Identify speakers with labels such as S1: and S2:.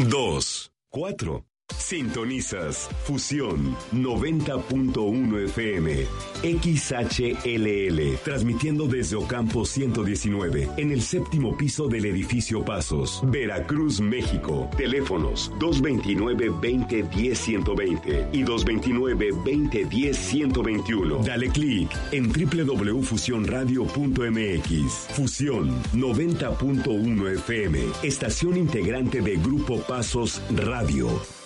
S1: 2, 4. Sintonizas Fusión 90.1 FM, XHLL, transmitiendo desde Ocampo 119, en el 7º piso del edificio Pasos, Veracruz, México. Teléfonos 229-2010-120 y 229-2010-121. Dale clic en www.fusionradio.mx. Fusión 90.1 FM, estación integrante de Grupo Pasos Radio.